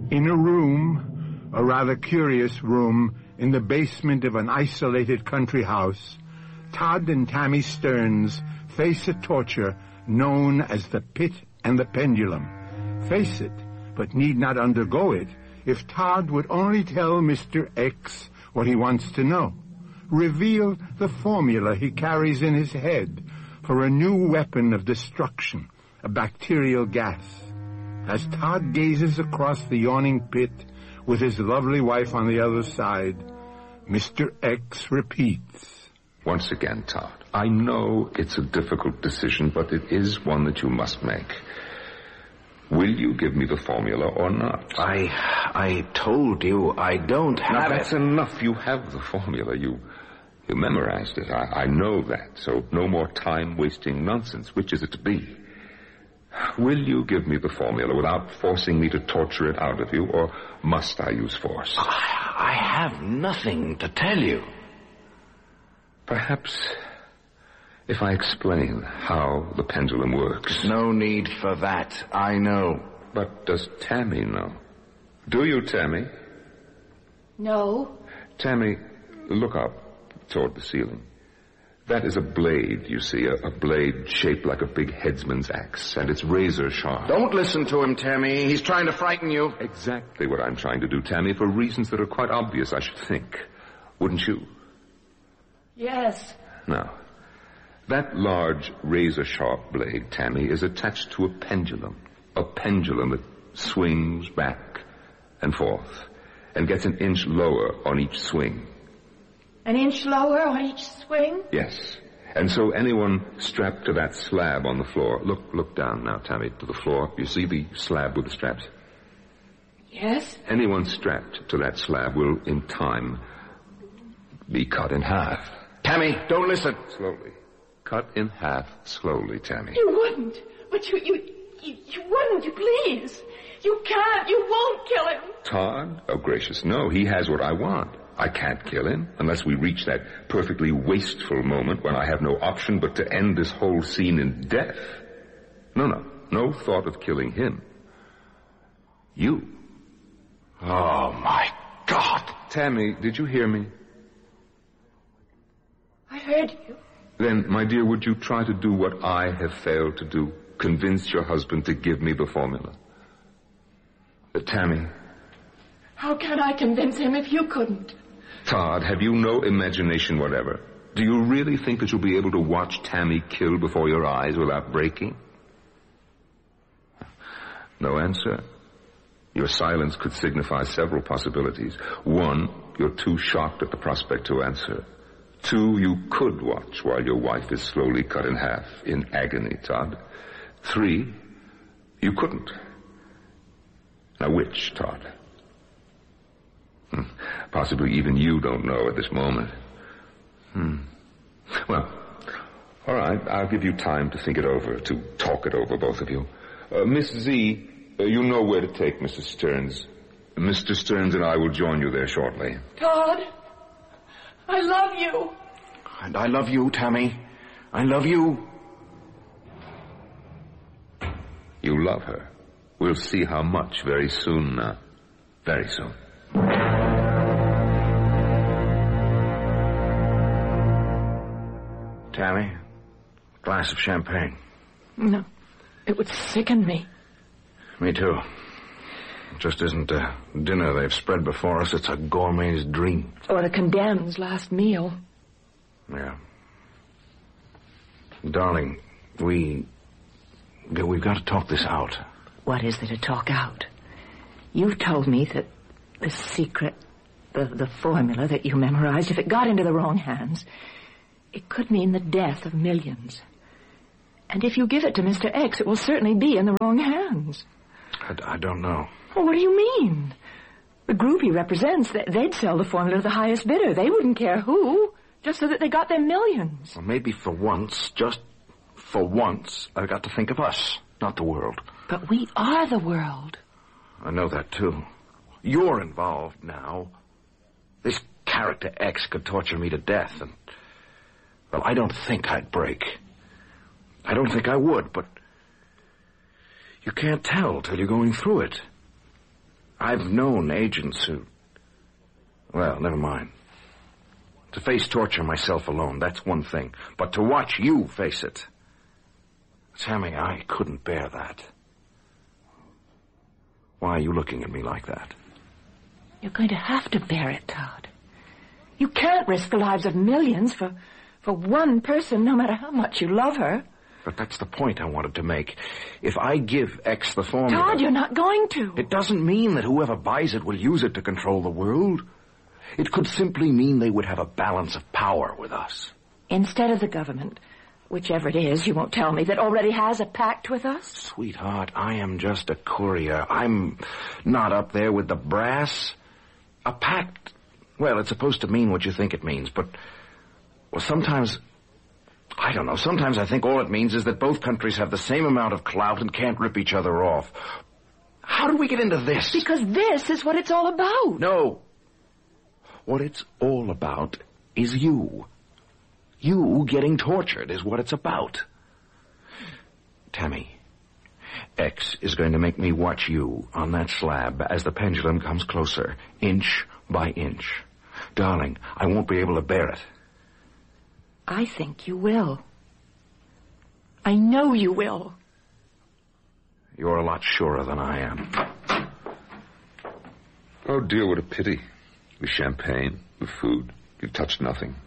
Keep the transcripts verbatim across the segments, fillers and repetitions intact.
In a room, a rather curious room, in the basement of an isolated country house, Todd and Tammy Stearns face a torture known as the Pit and the Pendulum. Face it, but need not undergo it, if Todd would only tell Mister X what he wants to know. Reveal the formula he carries in his head for a new weapon of destruction, a bacterial gas. As Todd gazes across the yawning pit with his lovely wife on the other side, Mister X repeats. Once again, Todd, I know it's a difficult decision, but it is one that you must make. Will you give me the formula or not? I I told you I don't have now, it. That's enough. You have the formula. You you memorized it. I, I know that. So no more time-wasting nonsense. Which is it to be? Will you give me the formula without forcing me to torture it out of you, or must I use force? I, I have nothing to tell you. Perhaps if I explain how the pendulum works. No need for that. I know. But does Tammy know? Do you, Tammy? No. Tammy, look up toward the ceiling. That is a blade, you see, a, a blade shaped like a big headsman's axe, and it's razor sharp. Don't listen to him, Tammy. He's trying to frighten you. Exactly what I'm trying to do, Tammy, for reasons that are quite obvious, I should think. Wouldn't you? Yes. Now, that large razor-sharp blade, Tammy, is attached to a pendulum. A pendulum that swings back and forth and gets an inch lower on each swing. An inch lower on each swing? Yes. And so anyone strapped to that slab on the floor... Look, look down now, Tammy, to the floor. You see the slab with the straps? Yes. Anyone strapped to that slab will, in time, be cut in half. Tammy, don't listen. Slowly. Cut in half slowly, Tammy. You wouldn't. But you, you, you, you wouldn't, you please. You can't, you won't kill him. Todd? Oh, gracious, no. He has what I want. I can't kill him unless we reach that perfectly wasteful moment when I have no option but to end this whole scene in death. No, no. No thought of killing him. You. Oh, my God. Tammy, did you hear me? I heard you. Then, my dear, would you try to do what I have failed to do? Convince your husband to give me the formula. But, Tammy... How can I convince him if you couldn't? Todd, have you no imagination whatever? Do you really think that you'll be able to watch Tammy kill before your eyes without breaking? No answer. Your silence could signify several possibilities. One, you're too shocked at the prospect to answer. Two, you could watch while your wife is slowly cut in half, in agony, Todd. Three, you couldn't. Now which, Todd? Hmm. Possibly even you don't know at this moment. Hmm. Well, all right, I'll give you time to think it over, to talk it over, both of you. Uh, Miss Z, uh, you know where to take Missus Stearns. Mister Stearns and I will join you there shortly. Todd, I love you. And I love you, Tammy. I love you. You love her. We'll see how much very soon now. Very soon. Tammy, glass of champagne. No, it would sicken me. Me too. It just isn't a dinner they've spread before us. It's a gourmet's dream. Or the condemned's last meal. Yeah. Darling, we... we've got to talk this out. What is there to talk out? You told me that the secret, the, the formula that you memorized, if it got into the wrong hands, it could mean the death of millions. And if you give it to Mister X, it will certainly be in the wrong hands. I, I don't know. Well, what do you mean? The group he represents, they'd sell the formula to the highest bidder. They wouldn't care who, just so that they got their millions. Well, maybe for once, just for once, I've got to think of us, not the world. But we are the world. I know that, too. You're involved now. This character X could torture me to death, and... well, I don't think I'd break. I don't think I would, but... you can't tell till you're going through it. I've known agents who... Well, never mind. To face torture myself alone, that's one thing. But to watch you face it... Tammy, I couldn't bear that. Why are you looking at me like that? You're going to have to bear it, Todd. You can't risk the lives of millions for, for one person, no matter how much you love her. But that's the point I wanted to make. If I give X the formula... Todd, you're not going to. It doesn't mean that whoever buys it will use it to control the world. It could simply mean they would have a balance of power with us. Instead of the government, whichever it is, you won't tell me, that already has a pact with us? Sweetheart, I am just a courier. I'm not up there with the brass. A pact, well, it's supposed to mean what you think it means, but, well, sometimes, I don't know, sometimes I think all it means is that both countries have the same amount of clout and can't rip each other off. How do we get into this? Because this is what it's all about. No. What it's all about is you. You getting tortured is what it's about. Tammy, X is going to make me watch you on that slab as the pendulum comes closer, inch by inch. Darling, I won't be able to bear it. I think you will. I know you will. You're a lot surer than I am. Oh, dear, what a pity. The champagne, the food, you touched nothing.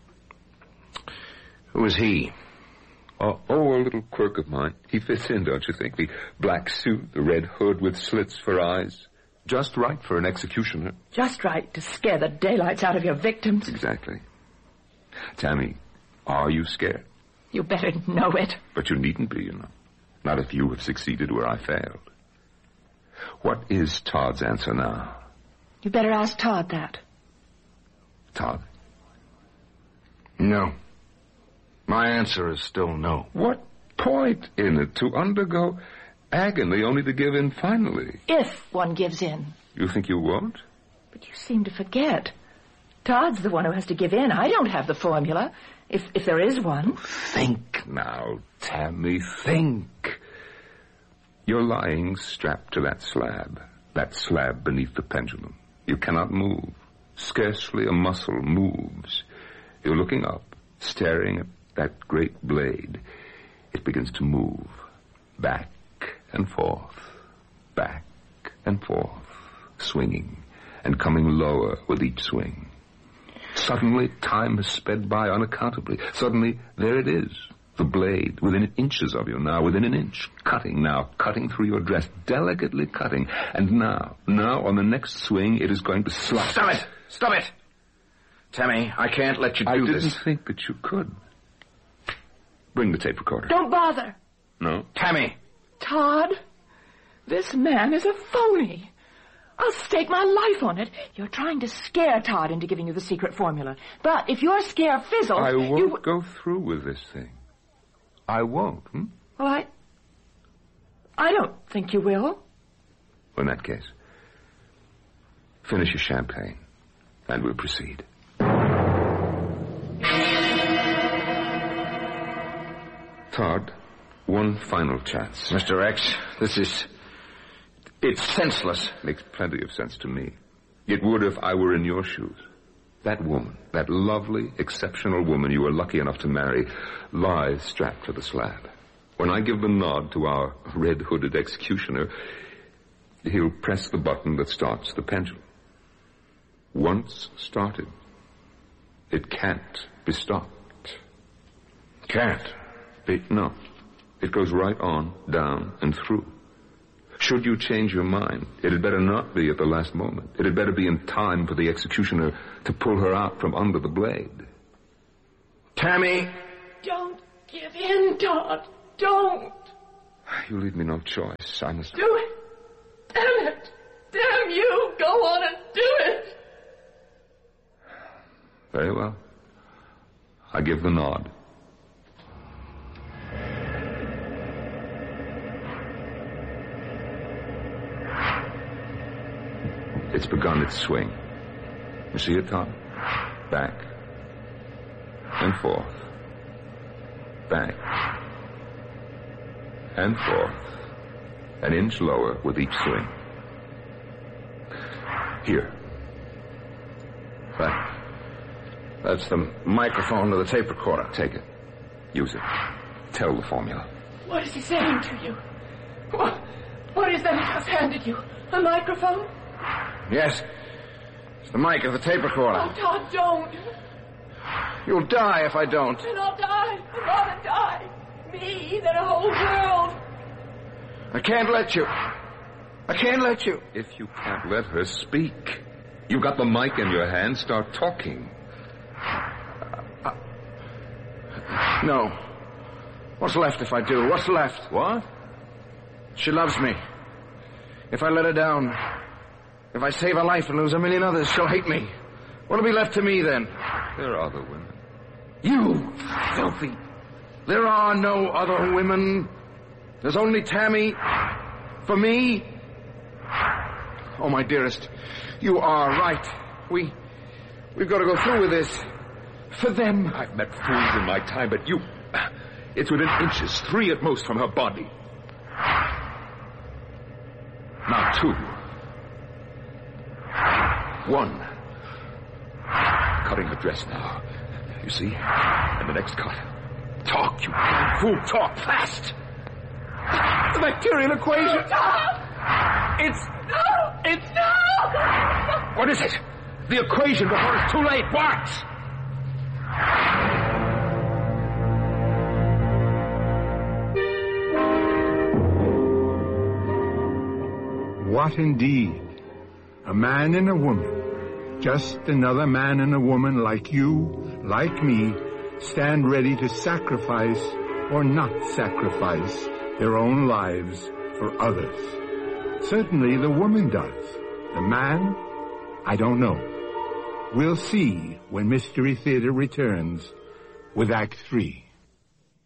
Who is he? Oh, oh, a little quirk of mine. He fits in, don't you think? The black suit, the red hood with slits for eyes. Just right for an executioner. Just right to scare the daylights out of your victims. Exactly. Tammy, are you scared? You better know it. But you needn't be, you know. Not if you have succeeded where I failed. What is Todd's answer now? You better ask Todd that. Todd? No. My answer is still no. What point in it to undergo agony only to give in finally? If one gives in. You think you won't? But you seem to forget. Todd's the one who has to give in. I don't have the formula, if if there is one. Think now, Tammy, think. You're lying strapped to that slab, that slab beneath the pendulum. You cannot move. Scarcely a muscle moves. You're looking up, staring at that great blade. It begins to move, back and forth, back and forth, swinging and coming lower with each swing. Suddenly, time has sped by unaccountably. Suddenly, there it is, the blade, within inches of you now, within an inch, cutting now, cutting through your dress, delicately cutting. And now, now, on the next swing, it is going to slap. Stop it! Stop it! Tammy, I can't let you do I didn't this. think that you could. Bring the tape recorder. Don't bother. No? Tammy! Todd, this man is a phony. I'll stake my life on it. You're trying to scare Todd into giving you the secret formula. But if your scare fizzles... I won't you... go through with this thing. I won't, hmm? Well, I... I don't think you will. In that case, finish your champagne, and we'll proceed. Todd, one final chance. Mister X, this is... It's senseless. Makes plenty of sense to me. It would if I were in your shoes. That woman, that lovely, exceptional woman you were lucky enough to marry, lies strapped to the slab. When I give the nod to our red-hooded executioner, he'll press the button that starts the pendulum. Once started, it can't be stopped. Can't? Be, no. It goes right on, down, and through. Should you change your mind, it had better not be at the last moment. It had better be in time for the executioner to pull her out from under the blade. Tammy! Don't give in, Todd. Don't. You leave me no choice. I must... Do it. Damn it. Damn you. Go on and do it. Very well. I give the nod. It's begun its swing. You see it, Tom? Back and forth. Back and forth. An inch lower with each swing. Here. That, that's the microphone to the tape recorder. Take it. Use it. Tell the formula. What is he saying to you? What, what is that he has handed you? A microphone? Yes. It's the mic of the tape recorder. Oh, Todd, don't. You'll die if I don't. Then I'll die. I'd rather die. Me than a whole world. I can't let you. I can't let you. If you can't let her speak, you've got the mic in your hand, start talking. Uh, no. What's left if I do? What's left? What? She loves me. If I let her down, if I save her life and lose a million others, she'll hate me. What'll be left to me then? There are other women. You filthy. There are no other women. There's only Tammy. For me. Oh, my dearest, you are right. We, we've got to go through with this. For them. I've met fools in my time, but you... It's within inches, three at most from her body. Now two. One. Cutting her dress now. You see? And the next cut. Talk, you damn fool. Talk fast. The bacterial equation. No, Tom! It's... No! It's... No! What is it? The equation before it's too late. What? What indeed? A man and a woman. Just another man and a woman like you, like me, stand ready to sacrifice or not sacrifice their own lives for others. Certainly the woman does. The man, I don't know. We'll see when Mystery Theater returns with Act Three.